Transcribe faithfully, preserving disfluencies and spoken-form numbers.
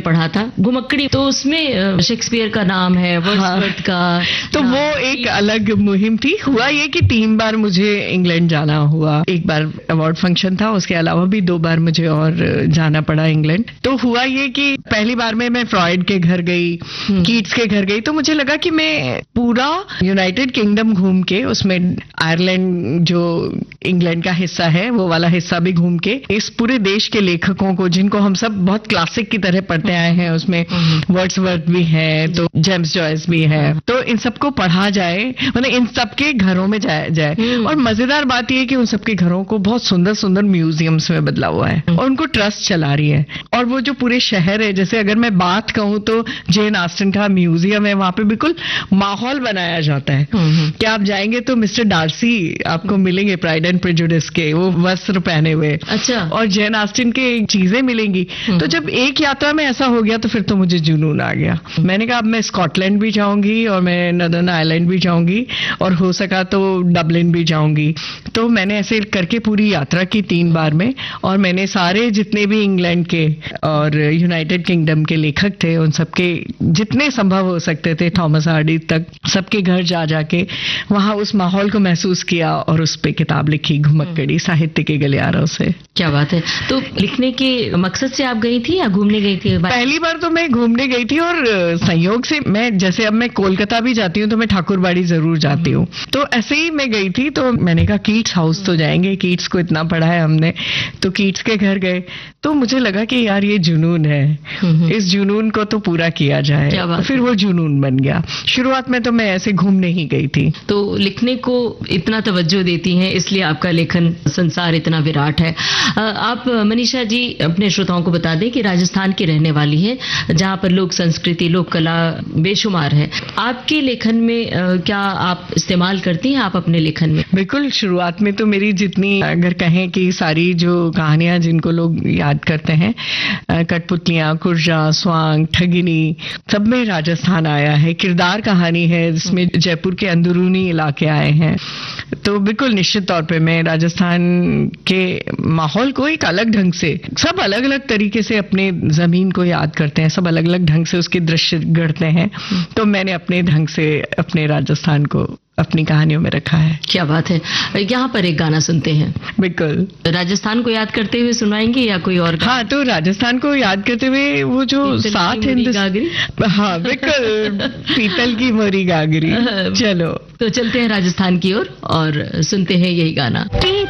पढ़ा था, घुमक्कड़ी, तो उसमें शेक्सपियर का नाम है, वर्ड्सवर्थ का, तो वो एक अलग मुहिम थी। हुआ ये कि तीन बार मुझे इंग्लैंड जाना हुआ। एक बार अवार्ड फंक्शन था, उसके अलावा भी दो बार मुझे और जाना पड़ा इंग्लैंड। तो हुआ ये कि पहली बार में मैं फ्रॉइड के घर गई, कीट्स के घर गई, तो मुझे लगा कि मैं पूरा यूनाइटेड किंगडम घूम के, उसमें आयरलैंड जो इंग्लैंड का हिस्सा है वो वाला हिस्सा भी घूम के, इस पूरे देश के लेखकों को, जिनको हम सब बहुत क्लासिक की तरह पढ़ते आए हैं, उसमें वर्ड्सवर्थ भी है, तो जेम्स जॉयस भी है, तो इन सबको पढ़ा जाए, मतलब इन सबके घरों में जाया जाए। और मजेदार बात यह कि उन सबके घरों को बहुत सुंदर सुंदर म्यूजियम्स में बदला हुआ है और उनको ट्रस्ट चला रही है। और वो जो पूरे शहर है, जैसे अगर मैं बात कहूं तो जेन ऑस्टन का म्यूजियम है, वहां पे बिल्कुल माहौल बनाया जाता है कि आप जाएंगे तो मिस्टर डार्सी आपको मिलेंगे, प्राइड एंड प्रेजुडिस के वो वस्त्र पहने हुए, अच्छा, और जेन ऑस्टन के चीजें मिलेंगी। तो जब एक यात्रा में ऐसा हो गया तो फिर तो मुझे जुनून आ गया। मैंने कहा अब मैं स्कॉटलैंड भी जाऊंगी और मैं नॉर्दर्न आयरलैंड भी जाऊंगी और हो सका तो डबलिन भी जाऊंगी। तो मैंने ऐसे करके पूरी यात्रा की तीन बार में, और मैंने सारे जितने भी इंग्लैंड के और यूनाइटेड किंगडम के लेखक थे उन सबके जितने संभव हो सकते थे, थॉमस हार्डी तक, सबके घर जा जाके वहां उस माहौल को महसूस किया और उस पे किताब लिखी, घुमक्कड़ी, साहित्य के गलियारों से। क्या बात है। तो लिखने के मकसद से आप गई थी या घूमने गई थी? पहली बार तो मैं घूमने गई थी, और संयोग से मैं, जैसे अब मैं कोलकाता भी जाती हूँ तो मैं ठाकुरबाड़ी जरूर जाती हूँ, तो ऐसे ही मैं गई थी। तो मैंने कहा कीट्स हाउस तो जाएंगे, कीट्स को इतना पढ़ा है हमने, तो कीट्स के घर गए तो मुझे लगा कि यार ये जुनून है, इस जुनून को तो पूरा किया जाए। फिर वो जुनून बन गया। शुरुआत में तो मैं ऐसे घूमने ही गई थी। तो लिखने को इतना तवज्जो देती हैं, इसलिए आपका लेखन संसार इतना विराट है। आप मनीषा जी अपने श्रोताओं को बता दें कि राजस्थान की रहने वाली है, जहां पर लोक संस्कृति, लोक कला बेशुमार है। आपके लेखन में क्या आप इस्तेमाल करती हैं आप अपने लेखन में? बिल्कुल, शुरुआत में तो मेरी जितनी, अगर कहें कि सारी जो कहानियां जिनको लोग याद करते हैं, कठपुतलियां, कुर्जा, स्वांग, ठगिनी, सब में राजस्थान आया है। किरदार कहानी है जिसमें जयपुर के अंदरूनी इलाके आए हैं। तो बिल्कुल निश्चित तौर पे मैं राजस्थान के माहौल को एक अलग ढंग से, सब अलग अलग तरीके से अपने जमीन को याद करते हैं, सब अलग अलग ढंग से उसके दृश्य गढ़ते हैं, तो मैंने अपने ढंग से अपने राजस्थान को अपनी कहानियों में रखा है। क्या बात है। यहाँ पर एक गाना सुनते हैं। बिल्कुल। राजस्थान को याद करते हुए सुनाएंगे या कोई और? हाँ, तो राजस्थान को याद करते हुए वो जो सात हिंदुस्तानी, हाँ बिल्कुल, पीतल की मोरी गागरी। चलो तो चलते हैं राजस्थान की ओर और, और सुनते हैं यही गाना।